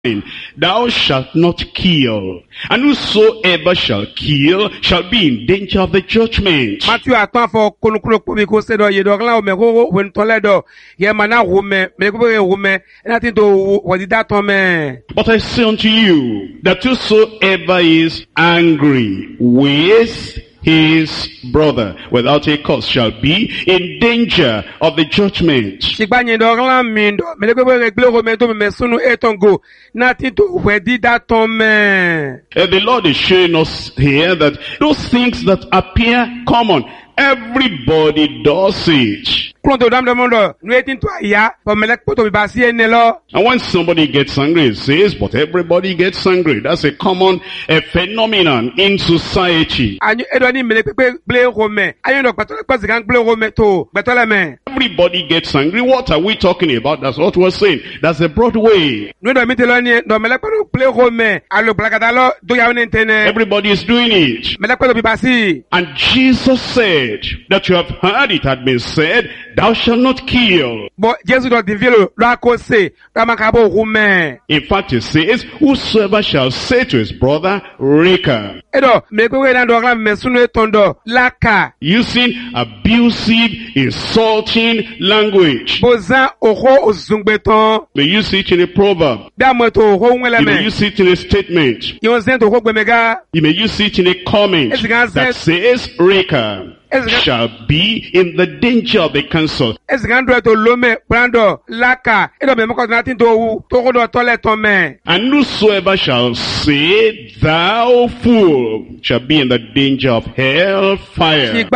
Thou shalt not kill, and whosoever shall kill shall be in danger of the judgment. Matthew attend for konukuno ko bi ko se do ye do la o me ko wen to le do ye mana wo me ko be wo me nothing to what did that me. But I say unto you that whosoever is angry with his brother without a cause shall be in danger of the judgment. Sigbanye do la mi do me ko be regle ko me to me sunu etongo nothing to where did that me. The Lord is showing us here that those things that appear common, everybody does it. And when somebody gets angry, it says, but everybody gets angry. That's a common phenomenon in society. Everybody gets angry. What are we talking about? That's what we're saying. That's the broad way. Everybody is doing it. And Jesus said that you have heard it had been said, thou shalt not kill. In fact, it says, whosoever shall say to his brother, Reka. Using abusive, insulting language. They use it in a proverb. You may use it in a statement. You may use it in a comment that says, Reka shall be in the danger of the council. And whosoever shall say, thou fool, shall be in the danger of hell fire.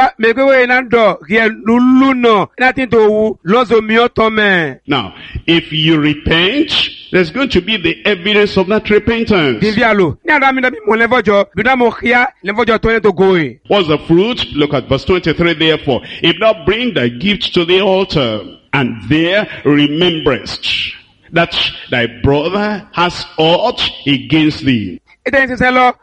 Now, if you repent, there's going to be the evidence of that repentance. What's the fruit? Look at verse 23. Therefore, if thou bring thy gift to the altar, and there rememberest that thy brother has aught against thee. Now, the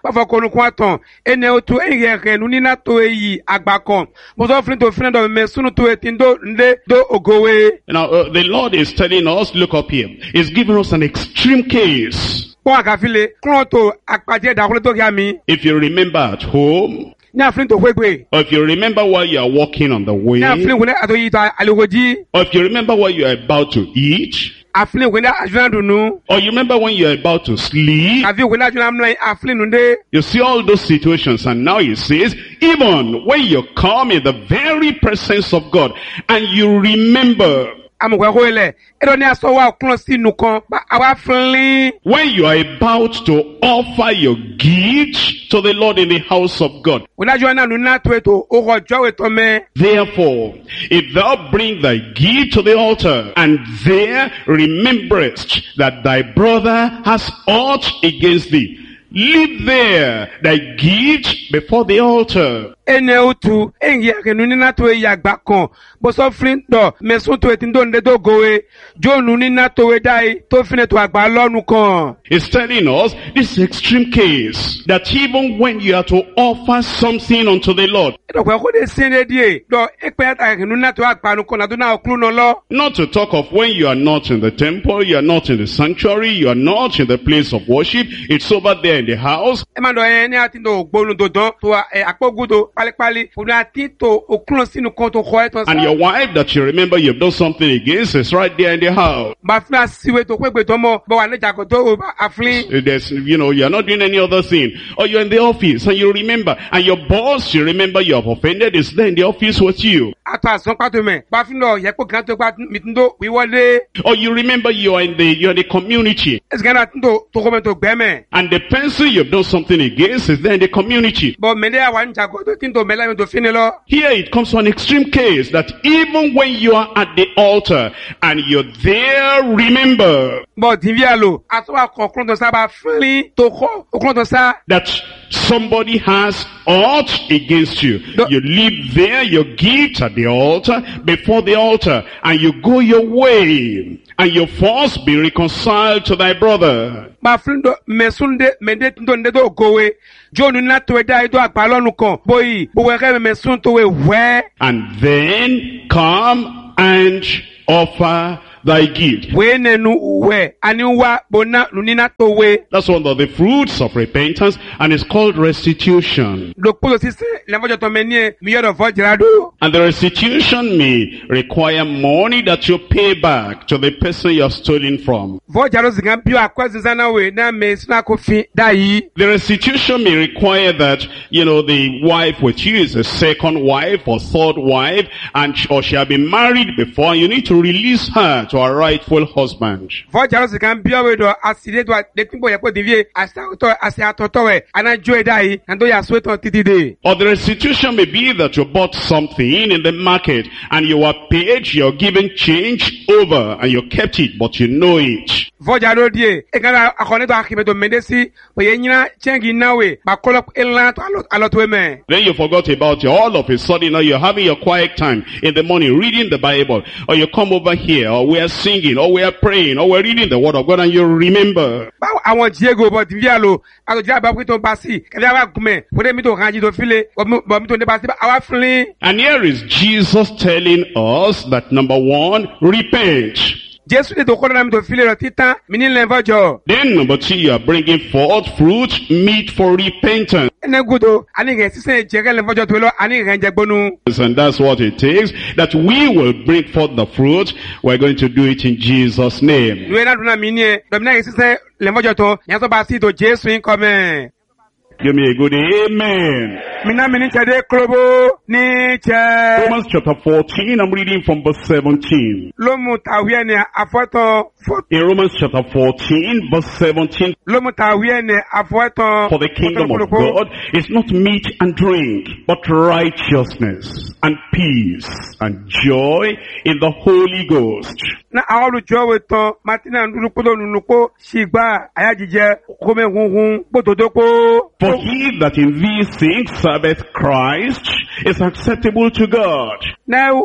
Lord is telling us, look up here, He's giving us an extreme case. If you remember at home, or if you remember while you are walking on the way, or if you remember while you are about to eat, or you remember when you are about to sleep, you see all those situations, and now He says, even when you come in the very presence of God, and you remember, when you are about to offer your gift to the Lord in the house of God. Therefore, if thou bring thy gift to the altar, and there rememberest that thy brother has aught against thee, leave there thy gift before the altar. He's telling us this extreme case that even when you are to offer something unto the Lord, not to talk of when you are not in the temple, you are not in the sanctuary, you are not in the place of worship, it's over there in the house. And your wife that you remember you've done something against is right there in the house. There's, you're not doing any other thing. Or you're in the office and you remember, and your boss, you remember you have offended, is there in the office with you. Or you remember you're in the community, and the person you've done something against is there in the community. Here it comes to an extreme case that even when you are at the altar and you're there, remember that somebody has aught against you. You leave there your gift at the altar, before the altar, and you go your way, and you first be reconciled to thy brother. And then come and offer thy gift. That's one of the fruits of repentance, and it's called restitution. And the restitution may require money that you pay back to the person you have stolen from. The restitution may require that, the wife with you is a second wife or third wife, or she has been married before, and you need to release her to her rightful husband. Or the restitution may be that you bought something in the market, and you were paid, you're given change over, and you kept it, but you know it. Then you forgot about it. All of a sudden, now you're having your quiet time in the morning, reading the Bible, or you come over here, or we are singing, or we are praying, or we're reading the Word of God, and you remember. And here is Jesus telling us that number one, repent. Then number two, you are bringing forth fruit meet for repentance. And that's what it takes, that we will bring forth the fruit. We're going to do it in Jesus' name. Give me a good amen. Romans chapter 14, I'm reading from verse 17. In Romans chapter 14, verse 17. For the kingdom of God is not meat and drink, but righteousness and peace and joy in the Holy Ghost. For he that in these things serveth Christ is acceptable to God, and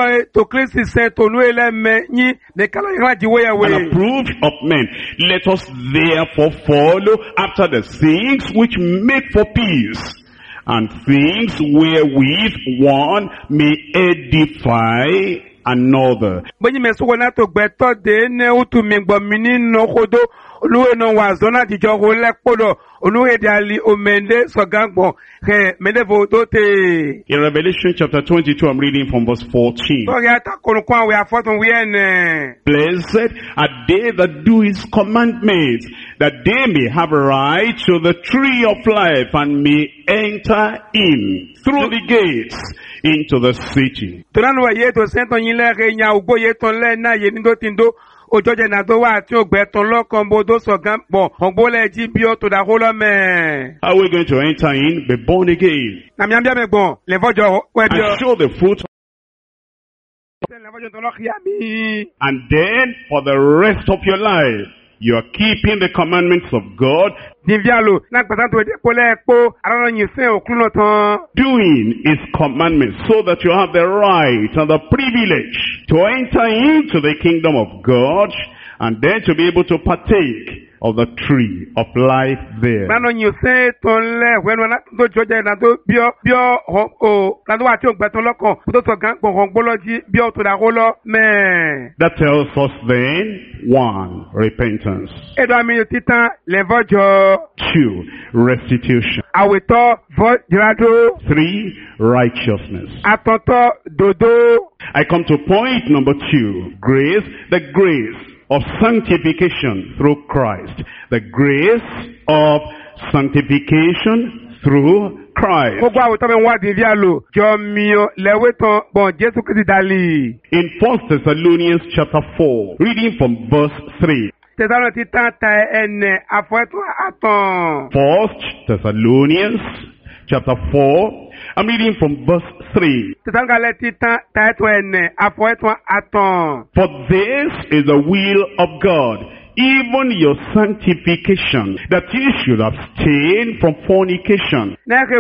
approved of men. Let us therefore follow after the things which make for peace, and things wherewith one may edify another. In Revelation chapter 22, I'm reading from verse 14. Blessed are they that do his commandments, that they may have right to the tree of life, and may enter in through the gates into the city. How are we going to enter in? Be born again. And show the fruit. And then for the rest of your life, you are keeping the commandments of God, doing his commandments, so that you have the right and the privilege to enter into the kingdom of God, and then to be able to partake of the tree of life there. That tells us then, 1, repentance. 2, restitution. 3, righteousness. I come to point number 2, grace, the grace of sanctification through Christ. The grace of sanctification through Christ. In 1 Thessalonians chapter 4, reading from verse 3. 1 Thessalonians chapter 4, I'm reading from verse 3. For this is the will of God, even your sanctification, that you should abstain from fornication.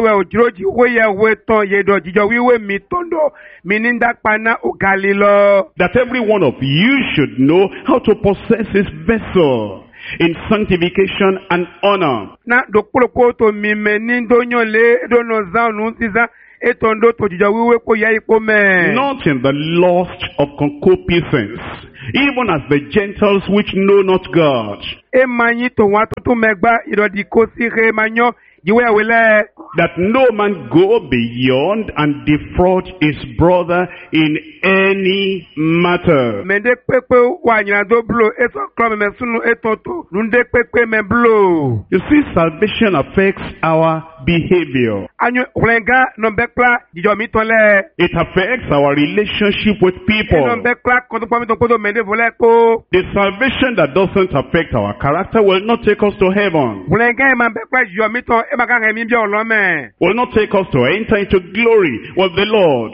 That every one of you should know how to possess his vessel in sanctification and honor, etondo tojijo wiwe ko ye ipo me. Not in the lust of concupiscence, even as the Gentiles which know not God. E manyi to wa tutu megba irodi ko si re manyo jiwe wele. That no man go beyond and defraud his brother in any matter. Mende pepe wa nyina do blo eso klo me sunu etoto nunde pepe me blo. You see, salvation affects our behavior. Anyo ulenga no bekla jijo mi tole. It affects our relationship with people. No bekla koto pa mi to kodo mende vole ko. The salvation that doesn't affect our character will not take us to heaven. Ulenga e man bekla jijo mi to e maka mi bi olome. Will not take us to enter into glory with the Lord.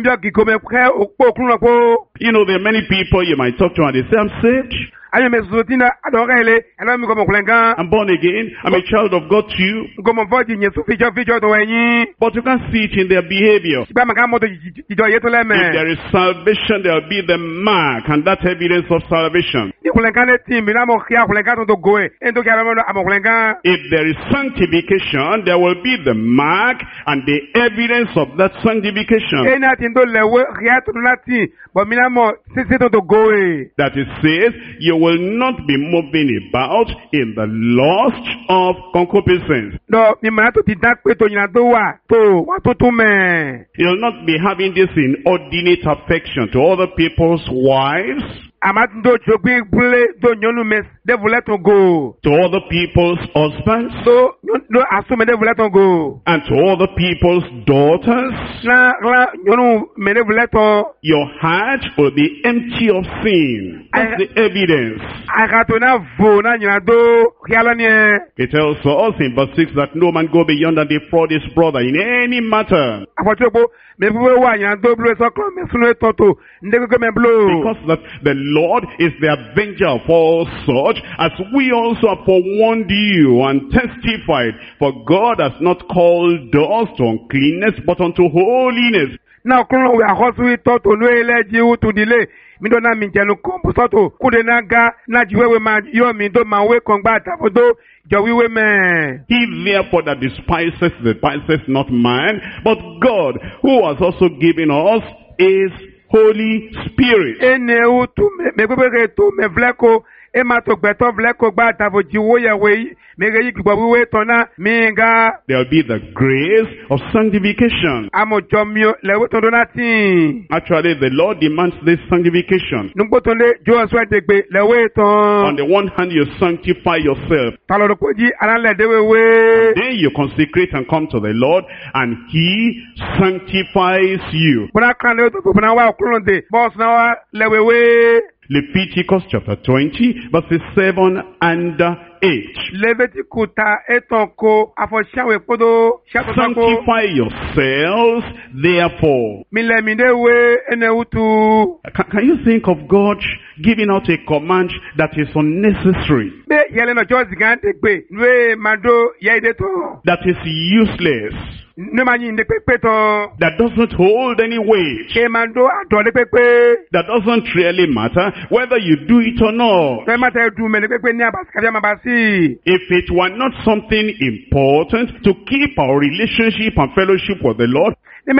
You know, there are many people you might talk to and they say, I'm saved. I'm born again. I'm a child of God too. But you can't see it in their behavior. If there is salvation, there will be the mark and that evidence of salvation. If there is sanctification, there will be the mark and the evidence of that sanctification. That it says, you will not be moving about in the lust of concupiscence. You'll not be having this inordinate affection to other people's wives, to other people's husbands, and to other people's daughters. Your heart will be empty of sin. That's the evidence. It tells us in verse 6 that no man go beyond and defraud his brother in any matter. Because that the Lord is the avenger of all such, as we also have forewarned you and testified. For God has not called us to uncleanness, but unto holiness. Now, we are also taught to know to delay. Midona minjenu kombu soto kude naga na jiwewe ma yo mindo mawe kongba tafodo jowiwe me. He therefore that despises not man, but God, who has also given us his Holy Spirit. Ene utu me to me vleko ema to gbeto vleko gba tafo jiwo yawe. There will be the grace of sanctification. Actually, the Lord demands this sanctification. On the one hand, you sanctify yourself. And then you consecrate and come to the Lord, and He sanctifies you. Leviticus chapter 20, verses 7 and 8. Sanctify yourselves, therefore. Can you think of God giving out a command that is unnecessary? That is useless? That doesn't hold any weight? That doesn't really matter whether you do it or not? If it were not something important to keep our relationship and fellowship with the Lord, the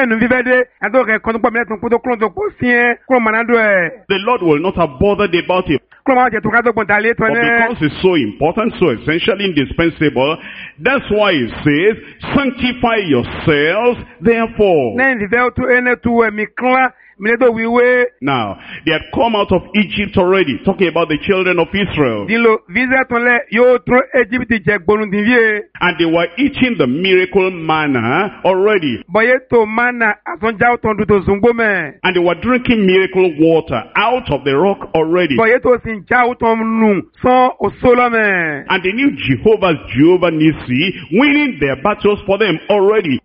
Lord will not have bothered about it. But because it's so important, so essential, indispensable, that's why it says, sanctify yourselves, therefore. Now, they had come out of Egypt already, talking about the children of Israel. And they were eating the miracle manna already. And they were drinking miracle water out of the rock already. And they knew Jehovah Nissi, winning their battles for them already.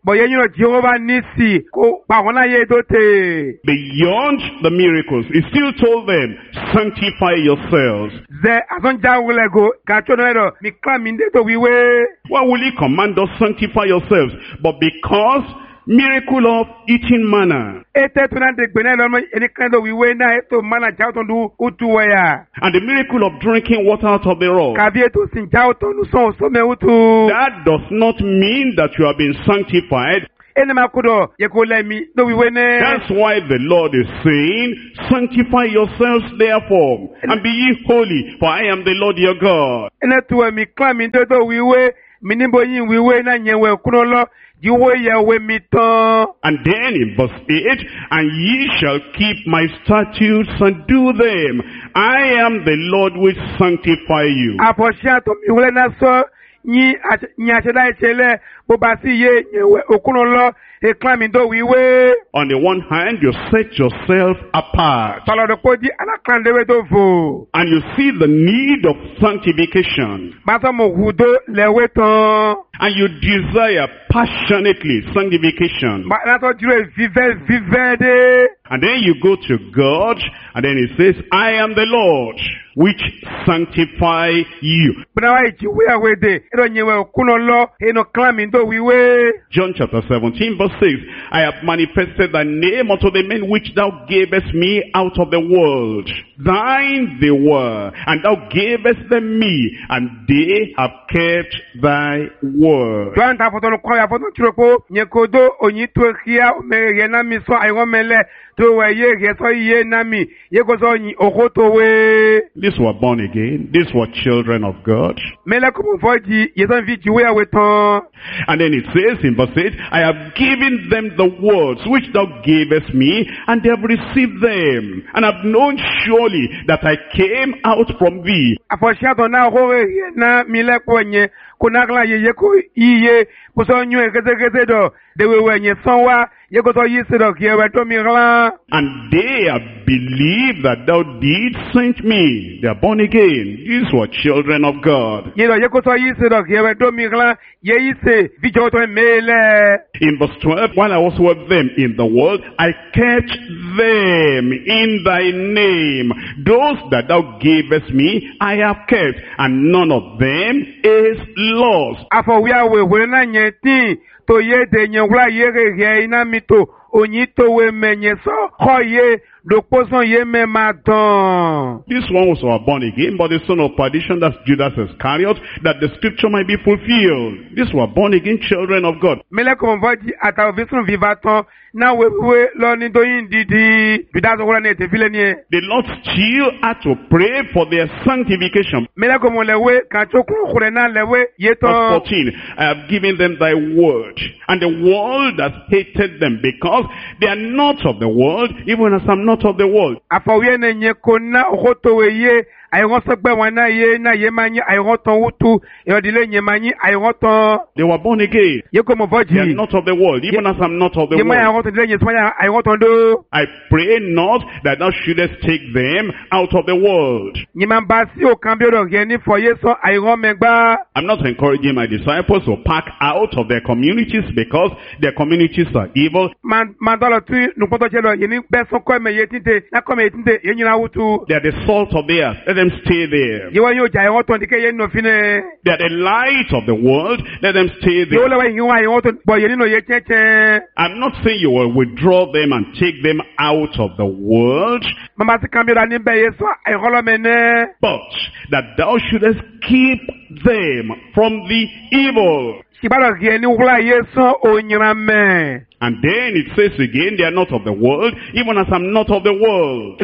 Beyond the miracles, he still told them, sanctify yourselves. Why will he command us, sanctify yourselves? But because miracle of eating manna. And the miracle of drinking water out of the rock. That does not mean that you have been sanctified That's why the Lord is saying, sanctify yourselves therefore, and be ye holy, for I am the Lord your God. And then in verse 8, and ye shall keep my statutes and do them. I am the Lord which sanctify you. On the one hand, you set yourself apart. And you see the need of sanctification. And you desire passionately sanctification. And then you go to God, and then he says, I am the Lord which sanctify you. John chapter 17 verse 6, I have manifested thy name unto the men which thou gavest me out of the world. Thine they were, and thou gavest them me, and they have kept thy word. These were born again. These were children of God. And then it says in verse 8, I have given them the words which thou gavest me, and they have received them, and have known surely that I came out from thee. And they have believed that thou didst send me. They are born again. These were children of God. In verse 12, while I was with them in the world, I kept them in thy name. Those that thou gavest me, I have kept, and none of them is lost. This one was born again, but the son of perdition, that's Judas Iscariot, that the scripture might be fulfilled. These were born again children of God. The Lord still had to pray for their sanctification. Verse 14, I have given them thy word, and the world has hated them, because they are not of the world, even as I'm not of the world. They were born again. They are not of the world, even as I'm not of the world. I pray not that thou shouldest take them out of the world. I'm not encouraging my disciples to pack out of their communities because their communities are evil. They are the salt of the earth. Let them stay there. They are the light of the world. Let them stay there. I'm not saying you will withdraw them and take them out of the world, but that thou shouldest keep them from the evil. And then it says again, they are not of the world, even as I'm not of the world.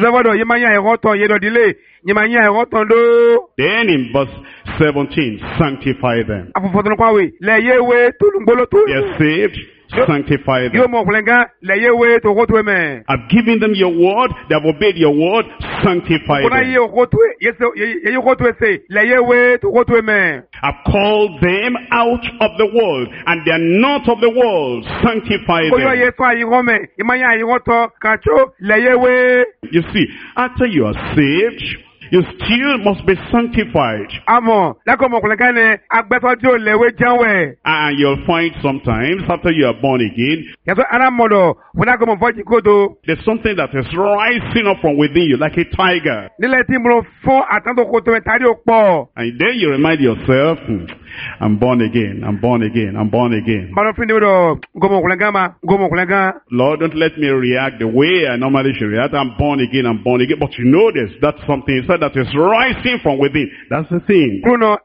Then in verse 17, sanctify them. They are saved. Sanctify them. I've given them your word. They have obeyed your word. Sanctify them. I've called them out of the world, and they are not of the world. Sanctify them. You see, after you are saved, you still must be sanctified. And you'll find sometimes after you are born again, there's something that is rising up from within you like a tiger. And then you remind yourself, I'm born again. I'm born again. I'm born again. Lord, don't let me react the way I normally should react. I'm born again. I'm born again. But you know this. That's something inside that is rising from within. That's the thing.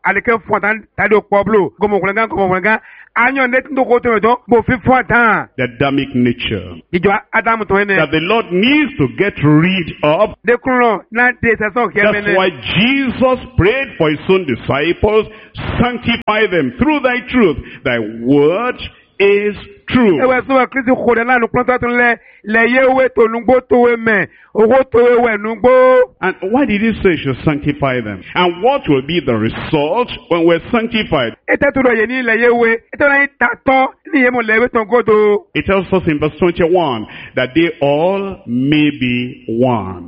The Adamic nature that the Lord needs to get rid of. That's why Jesus prayed for his own disciples, sanctify them through thy truth. Thy word is true. And why did he say you should sanctify them? And what will be the result when we're sanctified? It tells us in verse 21 that they all may be one.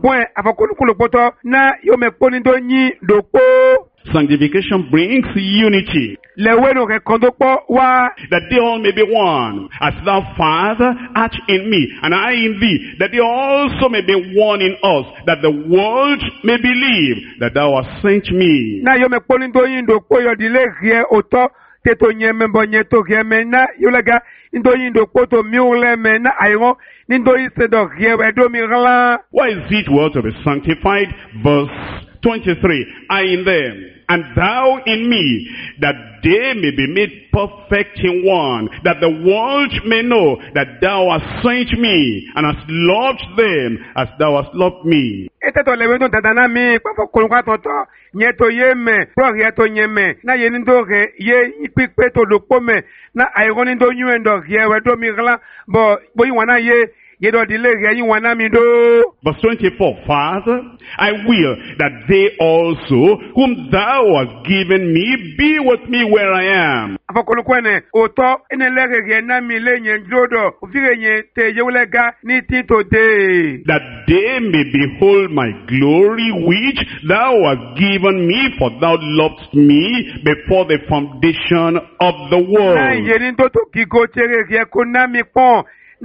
Sanctification brings unity. That they all may be one. As thou, Father, art in me, and I in thee, that they also may be one in us, that the world may believe that thou hast sent me. Why is it well to be sanctified? Verse 23, I in them, and thou in me, that they may be made perfect in one, that the world may know that thou hast sent me, and hast loved them as thou hast loved me. Verse 24, Father, I will that they also, whom thou hast given me, be with me where I am. That they may behold my glory which thou hast given me, for thou loved me before the foundation of the world. He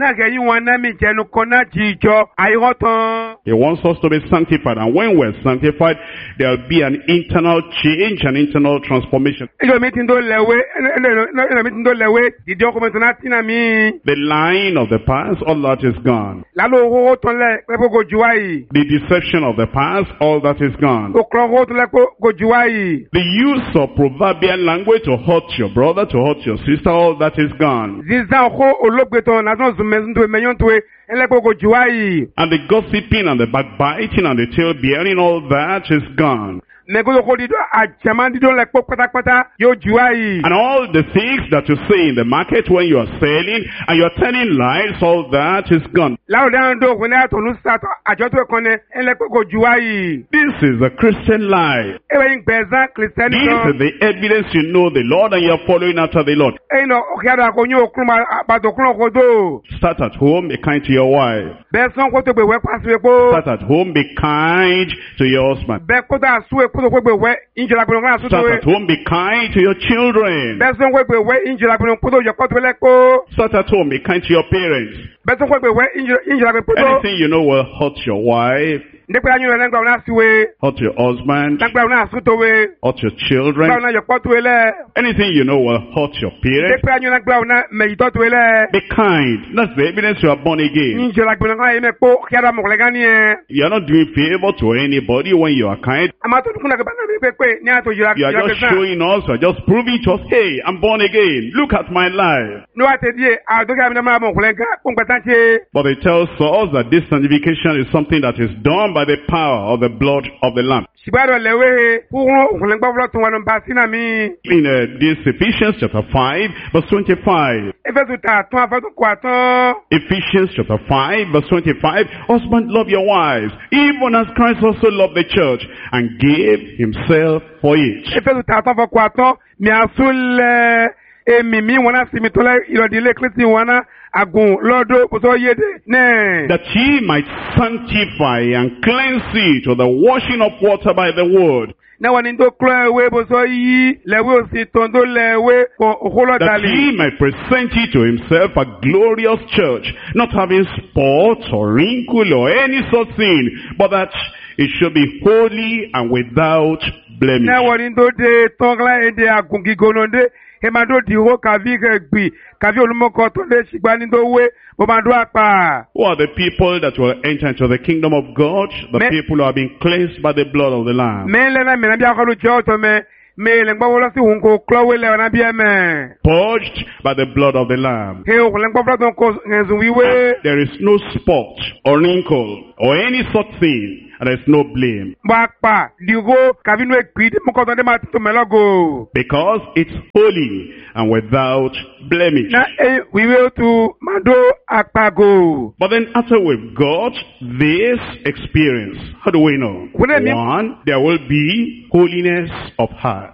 wants us to be sanctified, and when we're sanctified, there will be an internal change, an internal transformation. The lying of the past, all that is gone. The deception of the past, all that is gone. The use of proverbial language to hurt your brother, to hurt your sister, all that is gone. And the gossiping and the backbiting and the tale bearing, all that is gone. And all the things that you say in the market when you are selling and you are telling lies, all that is gone. This is the Christian life. This is the evidence you know the Lord and you are following after the Lord. Start at home, be kind to your wife. Start at home, be kind to your husband. Start at home, be kind to your children. Start at home, be kind to your parents. Anything you know will hurt your wife, hurt your husband, hurt your children. Anything you know will hurt your parents. Be kind. That's the evidence you are born again. You are not doing favor to anybody when you are kind. You are just showing us, you are just proving to us, hey, I'm born again. Look at my life. But it tells us that this sanctification is something that is done by the power of the blood of the Lamb. In this Ephesians chapter 5, verse 25. Ephesians chapter 5, verse 25. Husbands, love your wives, even as Christ also loved the church and gave himself for it. That he might sanctify and cleanse it with the washing of water by the word. That he might present it to himself a glorious church, not having spot or wrinkle or any such thing, but that it should be holy and without blemish. Who are the people that will enter into the kingdom of God? The people who have been cleansed by the blood of the Lamb. Purged by the blood of the Lamb. There is no spot or wrinkle or any such thing. And there is no blame. Because it's holy and without blemish. But then after we've got this experience, how do we know? One, there will be holiness of heart.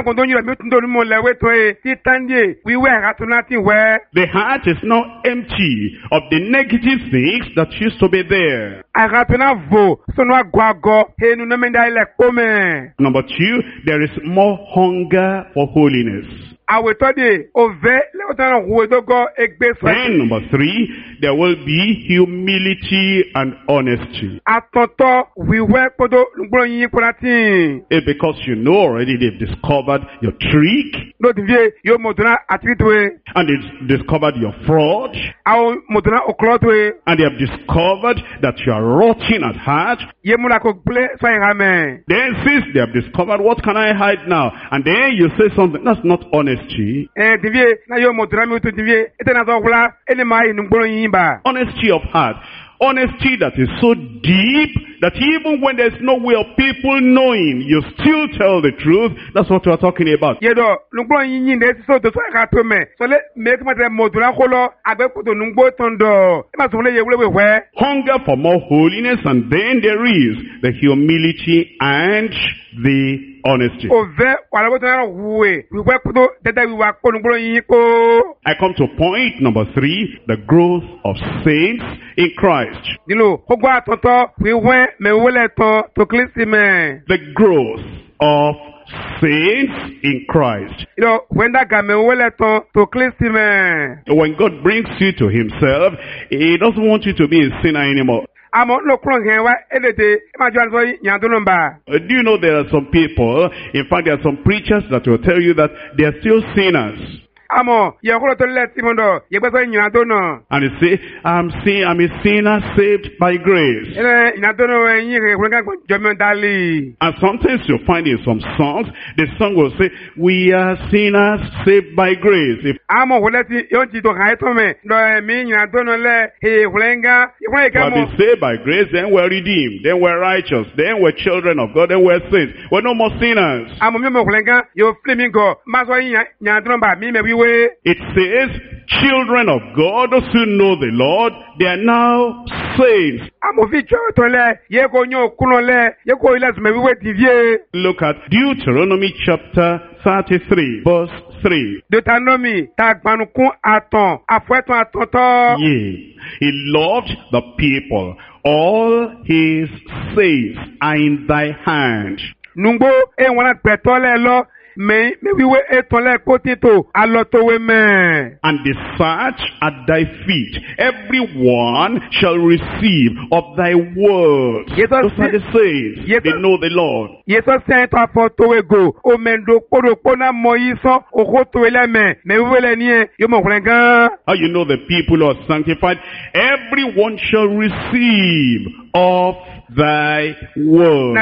The heart is now empty of the negative things that used to be there. Number two, there is more hunger for holiness. Then number three, there will be humility and honesty. It's because you know already they've discovered your trick. And they've discovered your fraud. And they have discovered that you are rotten at heart. Then since they have discovered, what can I hide now? And then you say something that's not honesty. Honesty of heart. Honesty that is so deep that even when there's no way of people knowing, you still tell the truth. That's what we're talking about. Hunger for more holiness, and then there is the humility and the honesty. I come to point number three, the growth of saints in Christ. The growth of saints in Christ. When God brings you to himself, he doesn't want you to be a sinner anymore. Do you know there are some people, in fact there are some preachers that will tell you that they are still sinners. And you say, I'm a sinner saved by grace. And sometimes you find in some songs, the song will say, we are sinners saved by grace. But they say by grace, then we're redeemed, then we're righteous, then we're children of God, then we're saints. We're no more sinners. It says, children of God, those who know the Lord, they are now saints. Look at Deuteronomy chapter 33, verse 3. Yea, he loved the people. All his saints are in thy hand. And they search at thy feet. Everyone shall receive of thy words. Those are the saints. They know the Lord. How you know the people who are sanctified? Everyone shall receive of thy word.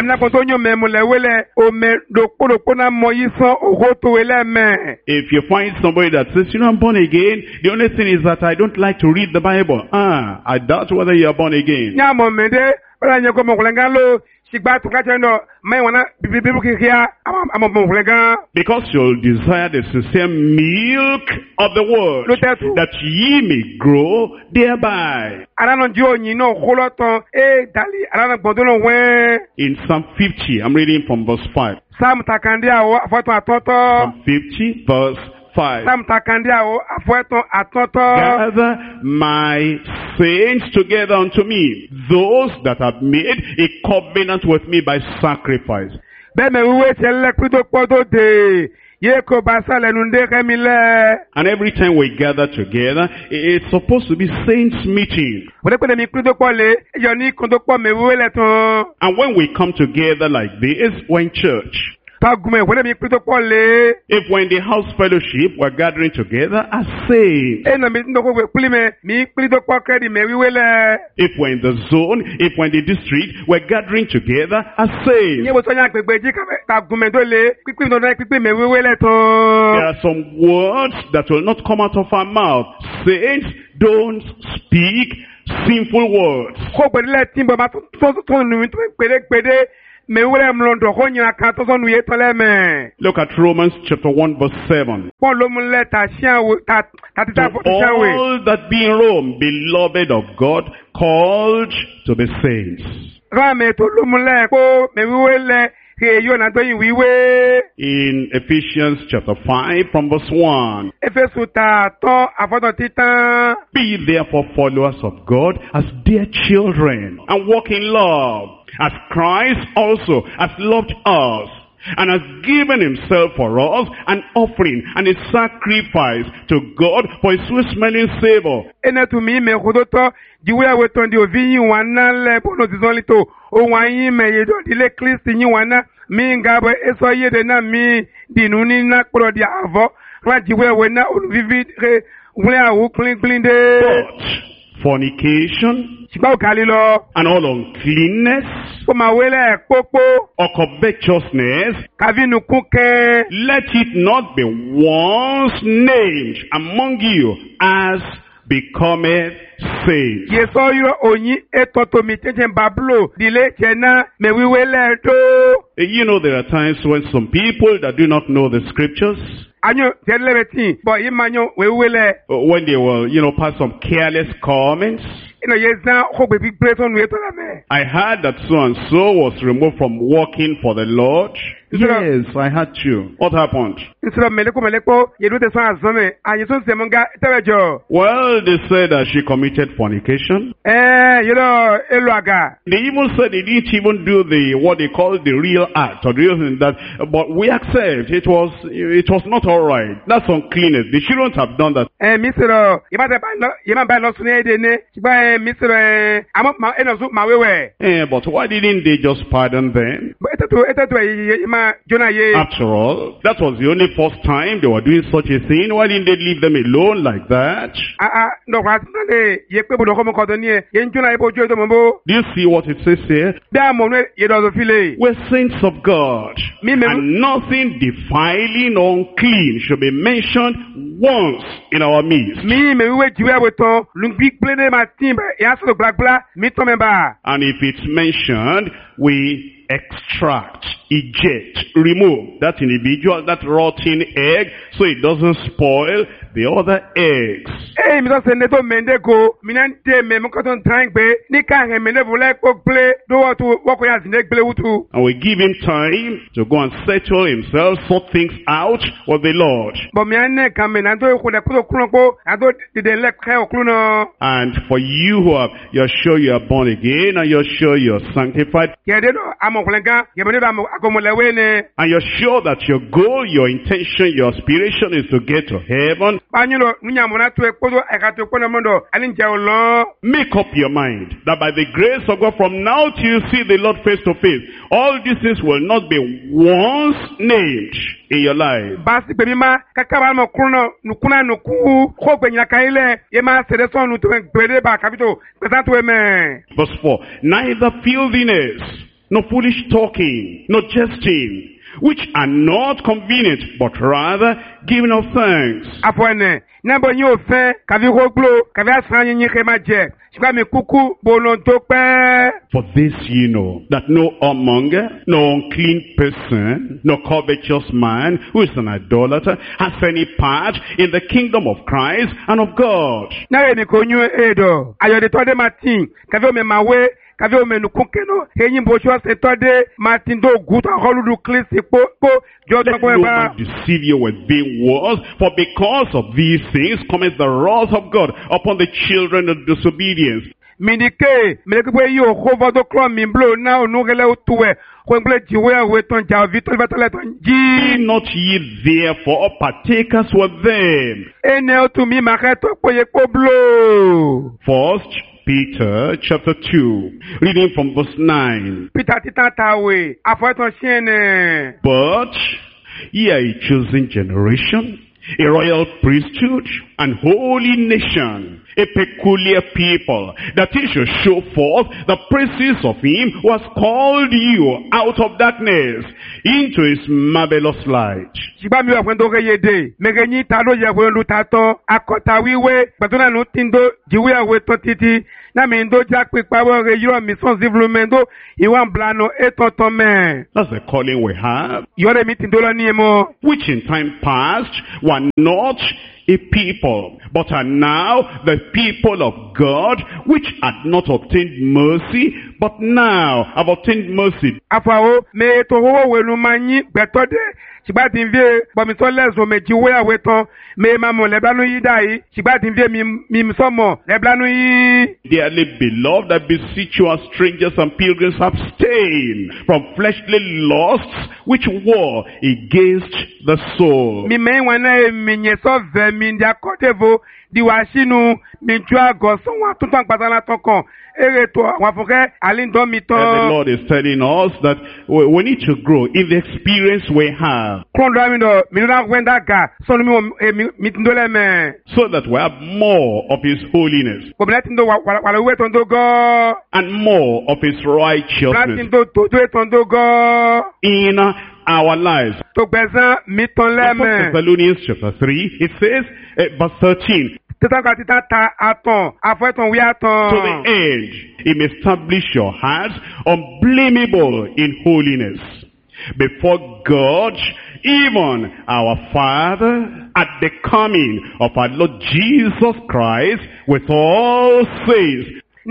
If you find somebody that says, you know, I'm born again, the only thing is that I don't like to read the Bible. I doubt whether you are born again. Because you'll desire the sincere milk of the word, that ye may grow thereby. In Psalm 50, I'm reading from verse 5. Psalm 50, verse 5. Gather my saints together unto me, those that have made a covenant with me by sacrifice. And every time we gather together, it's supposed to be saints meeting. And when we come together like this, we're in church. If we're in the house fellowship, we're gathering together as saints. If we're in the zone, if we're in the district, we're gathering together as saints. There are some words that will not come out of our mouth. Saints don't speak sinful words. Look at Romans chapter 1 verse 7. To all that be in Rome, beloved of God, called to be saints. In Ephesians chapter 5 from verse 1. Be therefore followers of God as dear children, and walk in love, as Christ also has loved us, and has given himself for us an offering and a sacrifice to God for a sweet-smelling savor. But fornication and all uncleanness or covetousness, let it not be once named among you as becometh saints. You know, there are times when some people that do not know the scriptures, when they will, pass some careless comments. I heard that so-and-so was removed from working for the Lord. Yes, I had to. What happened? Well, they said that she committed fornication. They even said they didn't even do what they call the real act or the real thing that, but we accept it was not all right. That's uncleanness. They shouldn't have done that. But why didn't they just pardon them? After all, that was the only first time they were doing such a thing. Why didn't they leave them alone like that? Do you see what it says here? We're saints of God, and nothing defiling or unclean should be mentioned once in our midst. And if it's mentioned, we extract, eject, remove that individual, that rotten egg, so it doesn't spoil the other eggs. And we give him time to go and settle himself, sort things out with the Lord. And for you who you're sure you are born again, and you're sure you're sanctified, and you're sure that your goal, your intention, your aspiration is to get to heaven, make up your mind that by the grace of God, from now till you see the Lord face to face, all these things will not be once named in your life. Verse 4, neither filthiness, nor foolish talking, nor jesting, which are not convenient, but rather giving of thanks. For this you know, that no whoremonger, no unclean person, no covetous man, who is an idolater, has any part in the kingdom of Christ and of God. No man deceive you with vain words, for because of these things cometh the wrath of God upon the children of disobedience. Be not ye therefore partakers with them. First, Peter chapter 2, reading from verse 9. Peter titatawe, afoeton siene. But ye are a chosen generation, a royal priesthood, and holy nation, a peculiar people, that he should show forth the praises of him who has called you out of darkness into his marvelous light. Shibami wa kwendo yede, megenyi talo ya kwendo tato, akota wiwe, batuna no tindo, jiwe ya weto titi, na mendo jak pikpawo rejiro mission zivlumendo, iwan blano etotome. That's the calling we have. Yore mi tindo la niemo. Which in time past were not a people, but are now the people of God, which had not obtained mercy, but now have obtained mercy. Afao, me to ho wenu manyi, betode, Shibati mvye, bomisolezo me jiwe aweton, me mamo leblanu yi dai, Shibati mvye mi msomo, leblanu yi. Dearly beloved, I beseech you as strangers and pilgrims, abstain from fleshly lusts which war against the soul. Mi me wana mi nyeso ve mi ndia kotevo, diwashinu mi jua goson wa tutan patana tokon. And the Lord is telling us that we need to grow in the experience we have, so that we have more of his holiness and more of his righteousness in our lives. 1 Thessalonians chapter 3, it says, verse 13, to the end, he may establish your hearts unblameable in holiness before God, even our Father, at the coming of our Lord Jesus Christ with all saints.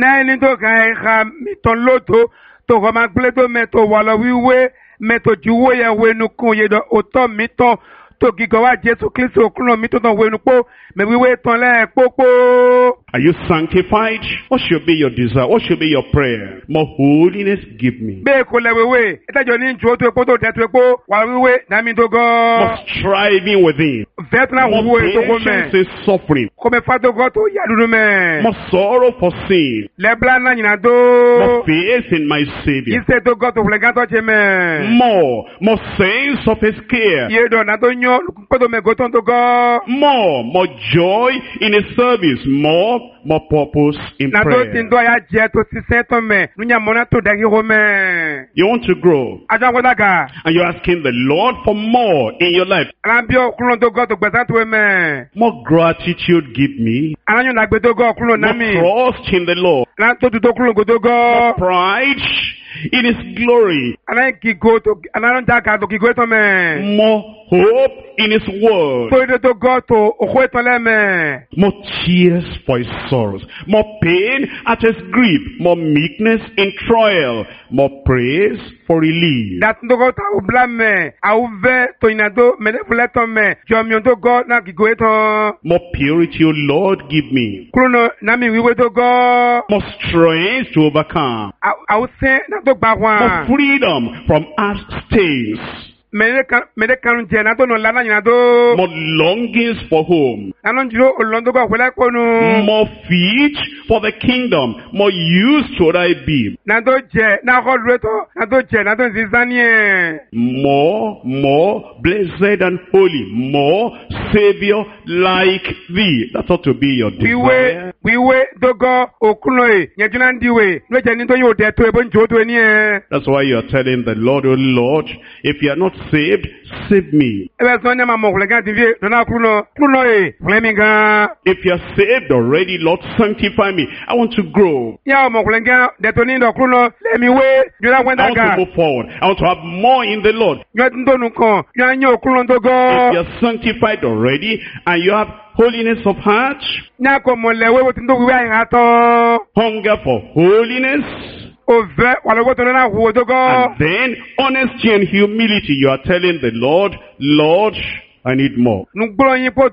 Are you sanctified? What should be your desire? What should be your prayer? More holiness give me. More striving within. More patience in suffering. More sorrow for sin. More faith in my Savior. More sense of his care. More joy in his service. More purpose in prayer. You want to grow, and you're asking the Lord for more in your life. More gratitude give me. More trust in the Lord. More pride in his glory. More hope in his word. More tears for his sorrows. More pain at his grief. More meekness in trial. More praise for relief. More purity, O Lord, give me. More strength to overcome. More freedom from earth stains. More longings for home. More feet for the kingdom. More use should I be. More blessed and holy. More Savior like thee. That ought to be your desire. That's why you are telling the Lord, oh Lord, if you are not saved, save me. If you are saved already, Lord, sanctify me. I want to grow. I want to move forward. I want to have more in the Lord. If you are sanctified already and you have holiness of heart, hunger for holiness, and then honesty and humility, you are telling the Lord, Lord, I need more. Until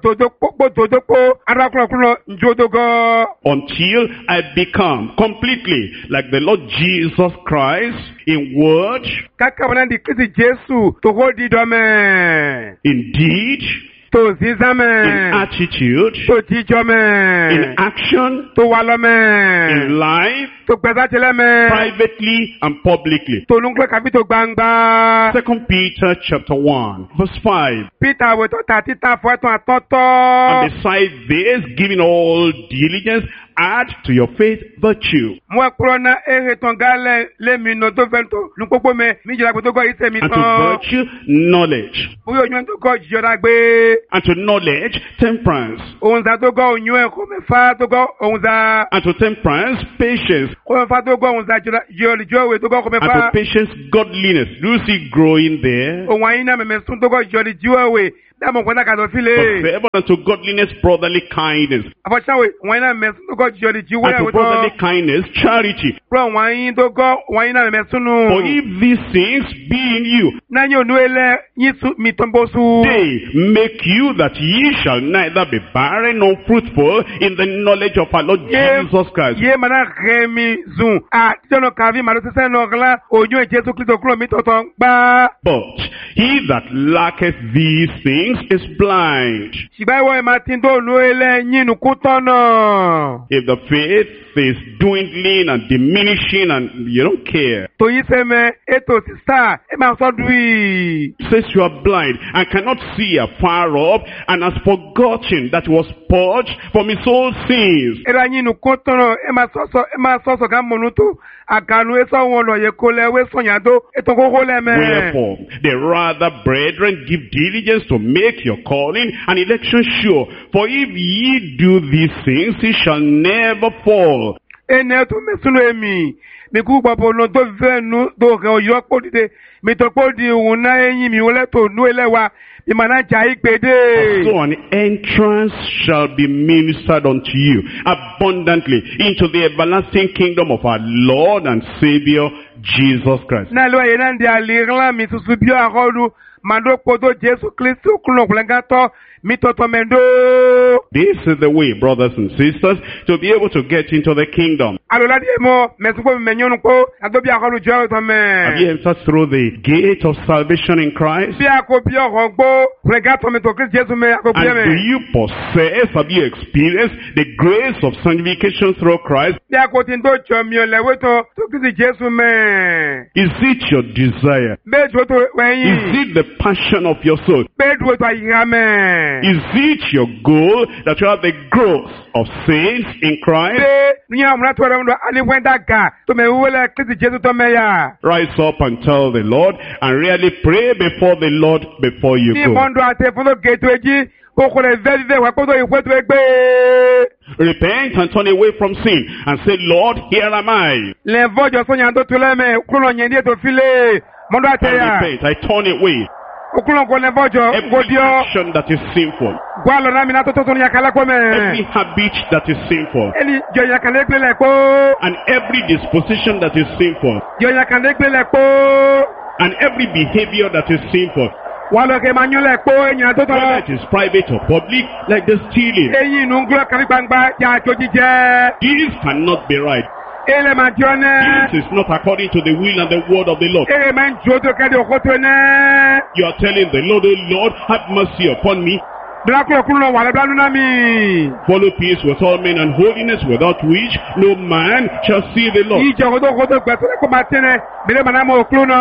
I become completely like the Lord Jesus Christ in word, in deed, To zizame. In attitude. To tichome. In action. To walome. In life. To kwezachileme. Privately and publicly. To nunkle kapito gbangba. 2 Peter chapter 1 verse 5. Peter we to tatita fo eton atoto. And besides this, giving all diligence, add to your faith virtue. Mo krona eretongale le mi no to vento npopo me mi jira gbo to go ise mi And tan. to virtue, knowledge. Oyo nyon to go jira gbe. And to knowledge, temperance. Ohun za to go onyu e ko me fa to go ohun za. And to temperance, patience. Ko fa to go ohun za jira joli jowe to go ko me And fa. to patience, godliness. Do you see growing there? Ohun ayin na me sun to go joli jowe. Da mo kwenda ka do But file. favor unto godliness, brotherly kindness. Abachawe wọ́n na me sun to go joli jowe And to brotherly kindness, charity. Bro wọ́n to go wọ́n na me sunu. For if these things be in you, Na nyo nu ele yin su mi tombo su. they make you that ye shall neither be barren nor fruitful in the knowledge of our Lord Jesus Christ. Ye mana remi zun. A jono kavi malo se no gla ojo Jesu Kristo klo mi toton gba. But he that lacketh these things is blind. Sibai wo ma tin do nu ele yin nu kutono. If the faith is dwindling and diminishing and you don't care, To yi se me eto sister e ma so dui. says you are blind and cannot see afar off and has forgotten that he was purged from his old sins. Era yin nu kutono e ma so ka monuto. Akanu e so won lo ye ko le we so yan do eto ko ko le me. Wherefore, the rather, brethren, give diligence to make your calling and election sure. For if ye do these things, ye shall never fall. Ene to me sunu emi. Mi ku papo no to venu do ke oyo po dide. Mi to po di una eyin mi wole to nu elewa. Mi mana ja ipede. So an entrance shall be ministered unto you abundantly into the everlasting kingdom of our Lord and Savior, Jesus Christ. Na lo ye na ndi alirla mi susu bio akolu. Mando kodo Jesu Kristo kuno kulengato. Mi toto mendo. This is the way, brothers and sisters, to be able to get into the kingdom. Alola di mo. Mesuko mi menyonu ko. Ado bi akolu jo to me. Have you entered through the gate of salvation in Christ? Bi ako bi okogbo. Kulengato mi to Kristo Jesu me akogbo And do me. you possess, have you experienced the grace of sanctification through Christ? Bi ako tin do jo mi olewe to Kristo Jesu me. Is it your desire? Be jo to Is weyin. it the passion of your soul? Be do to ayira me. Is it your goal that you have the growth of saints in Christ? Be ni amuna to ndo ali wenda ga to me wole Kristo Jesu to me ya. Rise up and tell the Lord and really pray before the Lord before you Ni go. mondo ate funo geto eji ko ko le ve wa ko to iwe to egbe. Repent and turn away from sin and say, Lord, here am I. Le vojo so nyan to tule me kuno nyen die to file. Mondo ate I ya. repent, I turn away Okulo ko le vojo go every dio. action that is sinful, Gwalo na mi na to yakala ko every me. habit that is sinful, Eli jo yakala egbe le ko. and every disposition that is sinful, Jo yakala egbe le ko. and every behavior that is sinful, Walo ke manyo le ko enyan to to. whether it is private or public, like the stealing. Eyin nu nglo kan gbangba ja to jije. This cannot be right. Ele ma jone. This is not according to the will and the word of the Lord. Ele ma jodo kede okoto ne. You are telling the Lord, oh Lord, have mercy upon me. Blaklo kuno wale blanu na mi. Follow peace with all men and holiness, without which no man shall see the Lord. Ije kodo gbetore ko matene. Bele manamo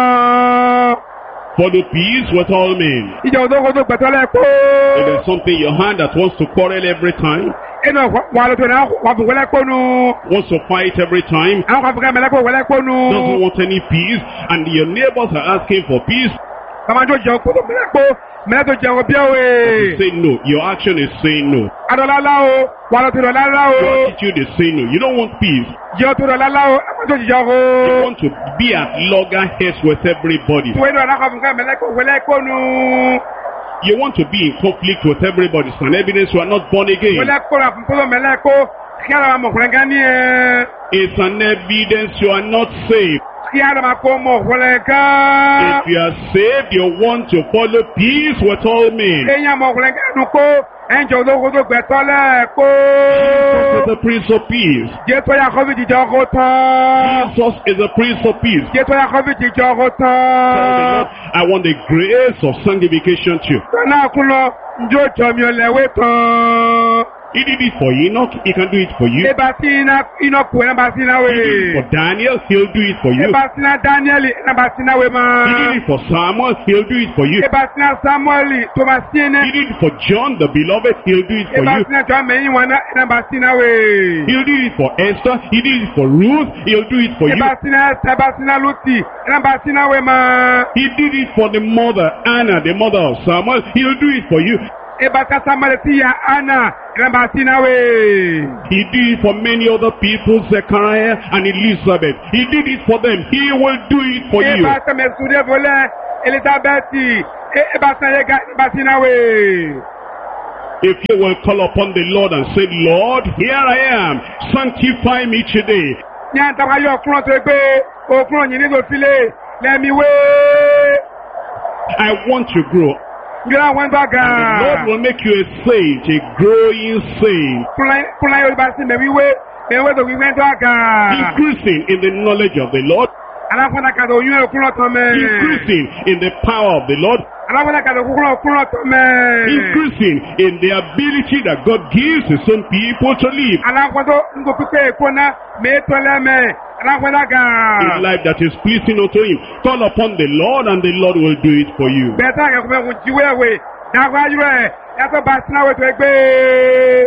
okluno. Follow peace with all men. Ije kodo gbetore ko. If there's something in your hand that wants to quarrel every time, Eno wale to na wa bu wele ko nu. wants to fight every time, An ka fuka mele ko wele ko doesn't nu. want any peace, and your neighbors are asking for peace, Kama jo je ko mele ko. Mele to je obi awe. say no. Your action is saying no. Adola la o. Wale to la la Your o. attitude is saying no. You don't want peace. Je to la la o. Ama to je You o. want to be at loggerheads with everybody. To eno na ka fuka mele ko wele ko nu. You want to be in conflict with everybody. It's an evidence you are not born again. Wele ko la fuko mele ko. Kiara mo kulengani e. It's an evidence you are not saved. If you are saved, you want to follow peace with all men. Jesus is the Prince of Peace. Jesus is the Prince of Peace. I want the grace of sanctification too. He did it for Enoch, he can do it for you. He did it for Daniel, he'll do it for you. He did it for Samuel, he'll do it for you. He did it for John the beloved, he'll do it for you. He'll do it for Esther, he did it for Ruth, he'll do it for you. He did it for the mother, Anna, the mother of Samuel, he'll do it for you. He did it for many other people, Zechariah and Elizabeth. He did it for them. He will do it for you. If you will call upon the Lord and say, Lord, here I am. Sanctify me today. I want to grow. And the Lord will make you a saint, a growing saint. Increasing in the knowledge of the Lord. Increasing in the power of the Lord. Increasing in the ability that God gives His own people to live. A life that is pleasing unto Him. Call upon the Lord and the Lord will do it for you.